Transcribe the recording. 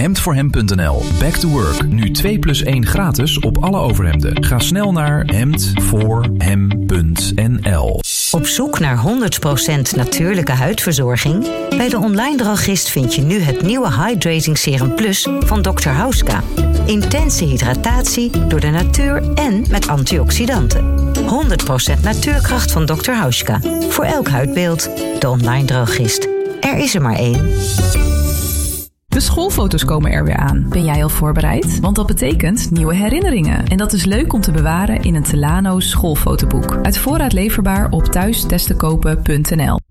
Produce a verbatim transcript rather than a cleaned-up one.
hemd voor hem punt n l. Back to work. Nu twee plus één gratis op alle overhemden. Ga snel naar hemd voor hem punt n l. Op zoek naar honderd procent natuurlijke huidverzorging? Bij de online drogist vind je nu het nieuwe Hydrating Serum Plus van dokter Hauska. Intense hydratatie door de natuur en met antioxidanten. honderd procent natuurkracht van dokter Hauska. Voor elk huidbeeld. De online drogist. Er is er maar één. De schoolfoto's komen er weer aan. Ben jij al voorbereid? Want dat betekent nieuwe herinneringen. En dat is leuk om te bewaren in een Telano schoolfotoboek. Uit voorraad leverbaar op thuis testen kopen punt n l.